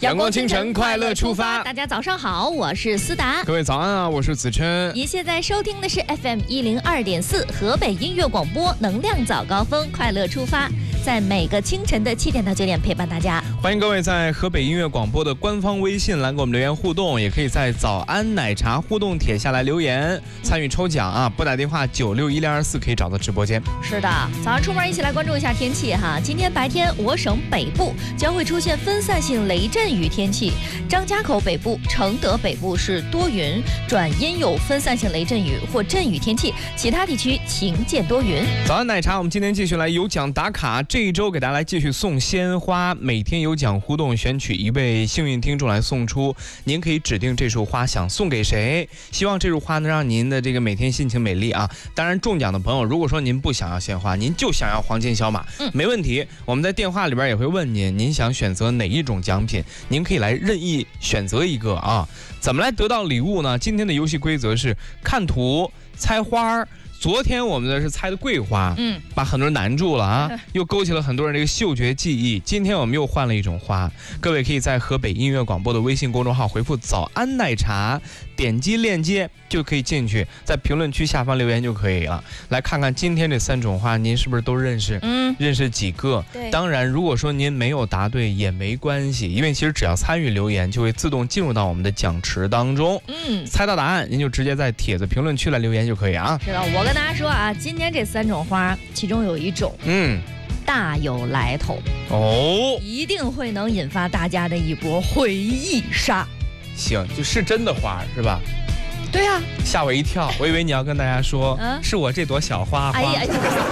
阳光清晨，快乐出发。 大家早上好，我是思达。 各位早安啊，我是子琛。 您现在收听的是 FM 102.4河北音乐广播，能量早高峰，快乐出发，在每个清晨的7点到9点陪伴大家。 欢迎各位在河北音乐广播的官方微信来给我们留言互动，也可以在早安奶茶互动帖下来留言，参与抽奖啊！拨打电话961024可以找到直播间。 是的，早上出门一起来关注一下天气哈。今天白天我省北部将会出现分散性雷阵雨天气，张家口北部、承德北部是多云转阴有分散性雷阵雨或阵雨天气，其他地区晴见多云。 早安奶茶，我们今天继续来有奖打卡，这一周给大家来继续送鲜花，每天有奖互动，选取一位幸运听众来送出，您可以指定这束花想送给谁，希望这束花能让您的这个每天心情美丽啊。当然中奖的朋友，如果说您不想要鲜花，您就想要黄金小马，没问题，我们在电话里边也会问您想选择哪一种奖品，您可以来任意选择一个啊。怎么来得到礼物呢？今天的游戏规则是看图猜花。昨天我们的是猜的桂花，把很多人难住了啊，又勾起了很多人这个嗅觉记忆。今天我们又换了一种花，各位可以在河北音乐广播的微信公众号回复早安奶茶，点击链接就可以进去，在评论区下方留言就可以了。来看看今天这3种花您是不是都认识？认识几个？当然如果说您没有答对也没关系，因为其实只要参与留言就会自动进入到我们的奖池当中。猜到答案您就直接在帖子评论区来留言就可以啊。 是的，我跟大家说啊，今天这3种花其中有一种大有来头哦，一定会能引发大家的一波回忆杀。 行，就是真的花是吧？ 对啊， 吓我一跳，我以为你要跟大家说，是我这朵小花。哎呀，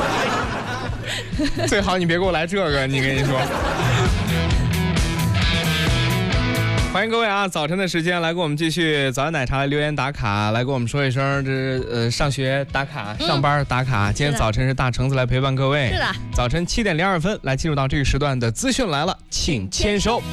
最好你别给我来这个，你跟你说。欢迎各位啊！早晨的时间来跟我们继续早安奶茶留言打卡，来跟我们说一声这上学打卡，上班打卡。今天早晨是大橙子来陪伴各位。是的，早晨7点02分来进入到这个时段的资讯来了，请签收。